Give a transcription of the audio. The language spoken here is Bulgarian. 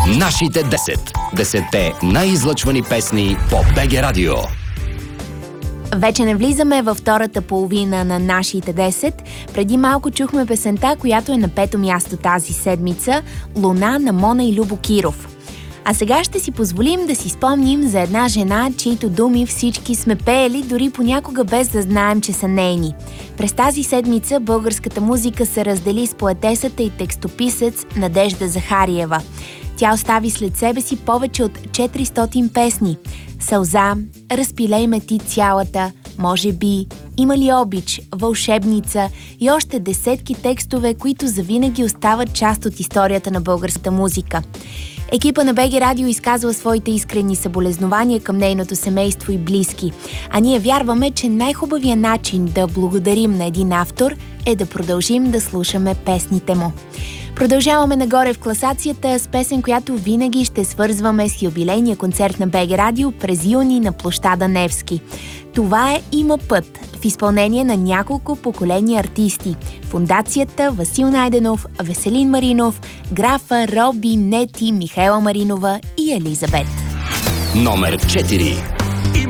Нашите 10. 10-те най-излъчвани песни по БГ Радио. Вече не влизаме във втората половина на нашите 10. Преди малко чухме песента, която е на 5-то място тази седмица – Луна на Мона и Любо Киров. А сега ще си позволим да си спомним за една жена, чието думи всички сме пеели, дори понякога без да знаем, че са нейни. През тази седмица българската музика се раздели с поетесата и текстописец Надежда Захариева. Тя остави след себе си повече от 400 песни. Сълза, Разпилей ме ти цялата, Може би, Има ли обич, Вълшебница и още десетки текстове, които завинаги остават част от историята на българската музика. Екипа на БГ Радио изказва своите искрени съболезнования към нейното семейство и близки. А ние вярваме, че най-хубавият начин да благодарим на един автор е да продължим да слушаме песните му. Продължаваме нагоре в класацията с песен, която винаги ще свързваме с юбилейния концерт на БГ Радио през юни на площада Невски. Това е "Има път" в изпълнение на няколко поколения артисти. Фондацията, Васил Найденов, Веселин Маринов, Графа, Роби, Нети, Михайла Маринова и Елизабет. Номер 4.